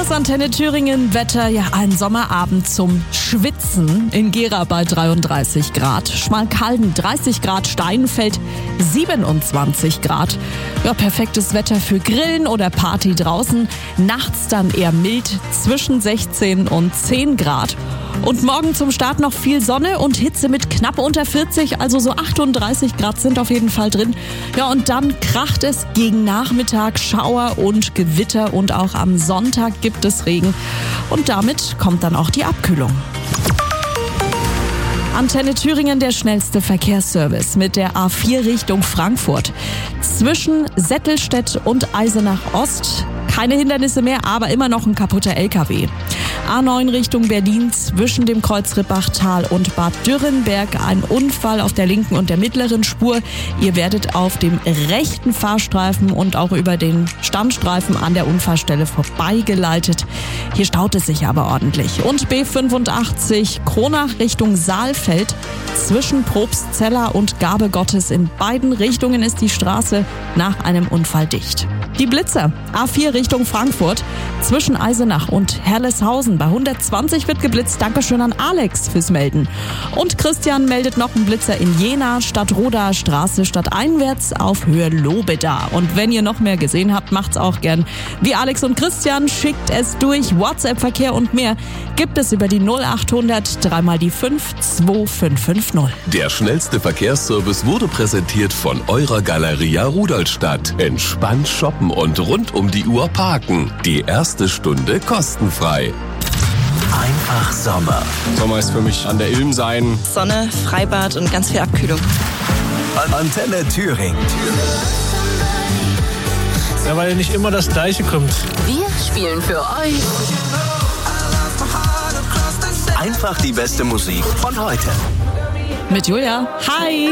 Das Antenne Thüringen Wetter, ja, ein Sommerabend zum Schwitzen. In Gera bei 33 Grad, Schmalkalden 30 Grad, Steinfeld 27 Grad. Ja, perfektes Wetter für Grillen oder Party draußen. Nachts dann eher mild, zwischen 16 und 10 Grad. Und morgen zum Start noch viel Sonne und Hitze mit knapp unter 40, also so 38 Grad sind auf jeden Fall drin. Ja, und dann kracht es gegen Nachmittag, Schauer und Gewitter und auch am Sonntag gibt es Regen. Und damit kommt dann auch die Abkühlung. Antenne Thüringen, der schnellste Verkehrsservice mit der A4 Richtung Frankfurt. Zwischen Settelstedt und Eisenach Ost keine Hindernisse mehr, aber immer noch ein kaputter LKW. A9 Richtung Berlin zwischen dem Kreuz Rippachtal und Bad Dürrenberg ein Unfall auf der linken und der mittleren Spur. Ihr werdet auf dem rechten Fahrstreifen und auch über den Standstreifen an der Unfallstelle vorbeigeleitet. Hier staut es sich aber ordentlich. Und B85 Kronach Richtung Saalfeld zwischen Probstzeller und Gabe Gottes. In beiden Richtungen ist die Straße nach einem Unfall dicht. Die Blitzer, A4 Richtung Frankfurt, zwischen Eisenach und Herleshausen. Bei 120 wird geblitzt. Dankeschön an Alex fürs Melden. Und Christian meldet noch einen Blitzer in Jena, Stadtroda Straße stadteinwärts auf Höhe Lobeda. Und wenn ihr noch mehr gesehen habt, macht's auch gern. Wie Alex und Christian, schickt es durch. WhatsApp-Verkehr und mehr gibt es über die 0800 3 mal die 5 2550. Der schnellste Verkehrsservice wurde präsentiert von eurer Galeria Rudolstadt. Entspannt shoppen und rund um die Uhr parken. Die erste Stunde kostenfrei. Einfach Sommer. Sommer ist für mich an der Ilm sein. Sonne, Freibad und ganz viel Abkühlung. Antenne Thüringen. Ja, weil nicht immer das Gleiche kommt. Wir spielen für euch Einfach die beste Musik von heute. Mit Julia. Hi!